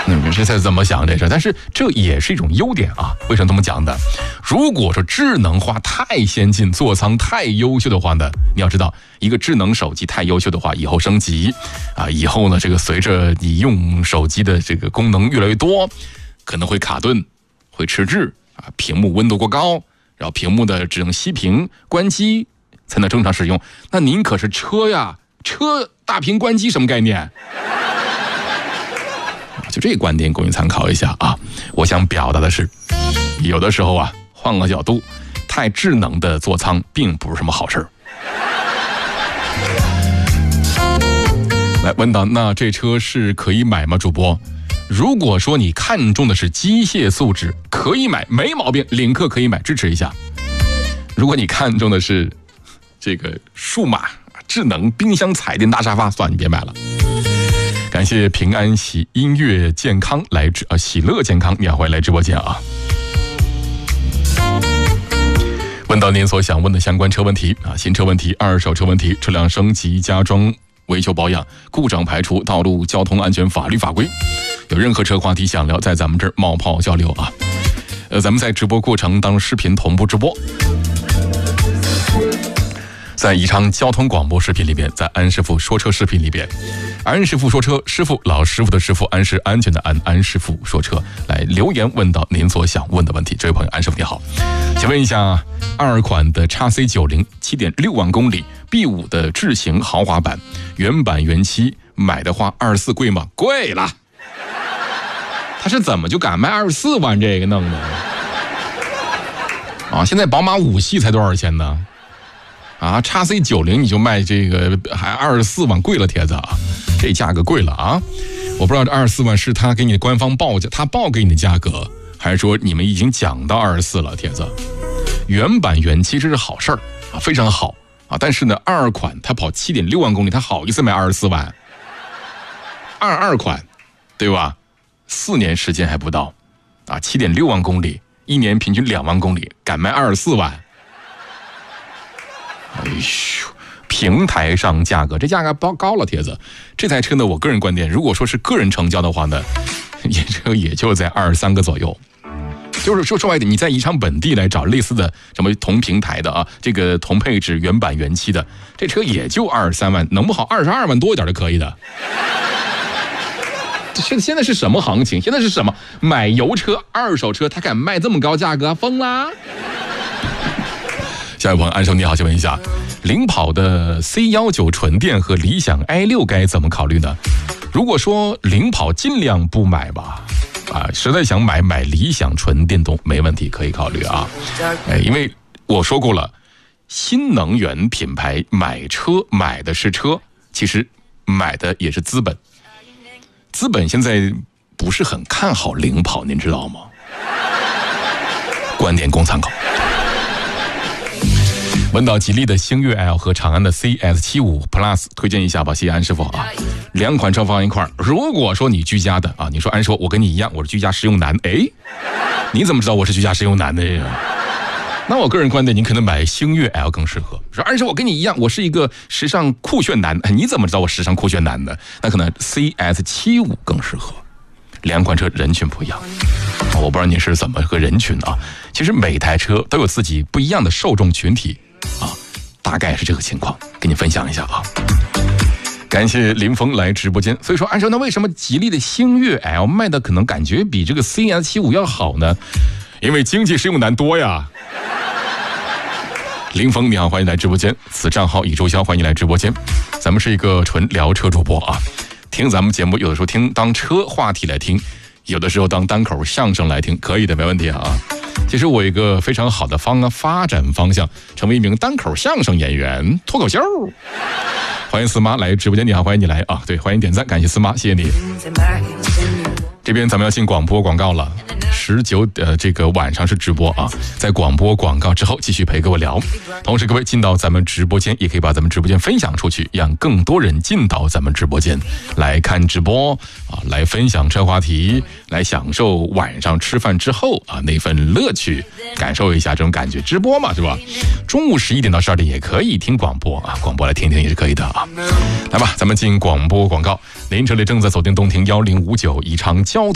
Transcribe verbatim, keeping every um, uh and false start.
你们是在怎么想这事？但是这也是一种优点啊。为什么这么讲的？如果说智能化太先进，座舱太优秀的话呢，你要知道，一个智能手机太优秀的话，以后升级啊，以后呢，这个随着你用手机的这个功能越来越多，可能会卡顿，会迟滞啊，屏幕温度过高，然后屏幕的只能熄屏关机才能正常使用。那您可是车呀，车大屏关机什么概念？就这个观点供你参考一下啊。我想表达的是，有的时候啊，换个角度，太智能的座舱并不是什么好事儿。来问到，那这车是可以买吗？主播，如果说你看重的是机械素质，可以买，没毛病，领克可以买，支持一下。如果你看重的是这个数码智能冰箱彩电大沙发，算了，你别买了。感谢平安喜音乐健康来直呃喜乐健康，你好，欢迎来直播间啊。问到您所想问的相关车问题啊，新车问题、二手车问题、车辆升级、加装、维修保养、故障排除、道路交通安全、法律法规，有任何车话题想聊，在咱们这儿冒泡交流啊。呃，咱们在直播过程当中视频同步直播。在宜昌交通广播视频里边，在安师傅说车视频里边，安师傅说车，师傅老师傅的师傅，安是安全的安，安师傅说车，来留言问到您所想问的问题。这位朋友，安师傅你好，请问一下，二款的 X C 九十 七点六万公里 B 五 的智行豪华版，原版原漆，买的话二十四贵吗？贵了。他是怎么就敢卖二十四万这个弄的？啊，现在宝马五系才多少钱呢？啊 ，X C 九十 你就卖这个还二十四万，贵了铁子啊，这价格贵了啊！我不知道这二十四万是他给你的官方报价，他报给你的价格，还是说你们已经讲到二十四了，铁子？原版原漆这是好事儿啊，非常好啊！但是呢，二款它跑 七点六万公里，他好意思卖二十四万？二二款，对吧？四年时间还不到啊 ，七点六万公里，一年平均两万公里，敢卖二十四万？哎呦，平台上价格，这价格高高了，铁子。这台车呢，我个人观点，如果说是个人成交的话呢，也就也就在二十三个左右。就是说说白一点，你在宜昌本地来找类似的什么同平台的啊，这个同配置原版原漆的，这车也就二十三万，能不好二十二万多一点就可以的。现现在是什么行情？现在是什么？买油车、二手车，他敢卖这么高价格，疯啦！下一位朋友，安生你好，请问一下，领跑的 C 十九 纯电和理想 i 六 该怎么考虑呢？如果说领跑尽量不买吧，啊，实在想买买理想纯电动没问题，可以考虑啊。哎，因为我说过了，新能源品牌买车买的是车，其实买的也是资本。资本现在不是很看好领跑，您知道吗？观点供参考。问到吉利的星越 L 和长安的 C S 七十五 Plus， 推荐一下吧，谢谢安师傅啊。两款车放一块儿，如果说你居家的啊，你说安师傅我跟你一样，我是居家实用男，哎，你怎么知道我是居家实用男的呀？那我个人观点，你可能买星越 L 更适合。说安师傅我跟你一样，我是一个时尚酷炫男，你怎么知道我时尚酷炫男的？那可能 C S 七十五 更适合。两款车人群不一样，我不知道你是怎么个人群啊。其实每台车都有自己不一样的受众群体啊，大概是这个情况，跟你分享一下啊。感谢林峰来直播间。所以说，按说那为什么吉利的星越 L 卖的可能感觉比这个 C S 七十五 要好呢？因为经济实用男多呀。林峰你好，欢迎来直播间。此账号已注销，欢迎来直播间。咱们是一个纯聊车主播啊。听咱们节目，有的时候听当车话题来听，有的时候当单口相声来听，可以的，没问题啊。其实我有一个非常好的方发展方向，成为一名单口相声演员、脱口秀。欢迎司妈来直播间，你好，欢迎你来啊！对，欢迎点赞，感谢司妈，谢谢你。这边咱们要进广播广告了，十九呃这个晚上是直播啊，在广播广告之后继续陪各位聊。同时各位进到咱们直播间，也可以把咱们直播间分享出去，让更多人进到咱们直播间来看直播啊，来分享车话题，来享受晚上吃饭之后啊那份乐趣，感受一下这种感觉。直播嘛是吧？中午十一点到十二点也可以听广播啊，广播来听听也是可以的啊。来吧，咱们进广播广告。您这里正在锁定动听幺零五九宜昌交通